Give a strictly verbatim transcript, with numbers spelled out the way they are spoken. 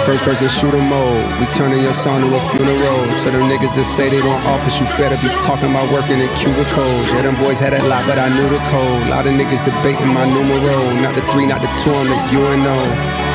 First person shooter mode. We turning your song to a funeral. To them niggas that say they want office, you better be talking about working in cubicles. Yeah, them boys had a lot, but I knew the code. Lot of niggas debating my numero. Not the three, not the two on the U N O.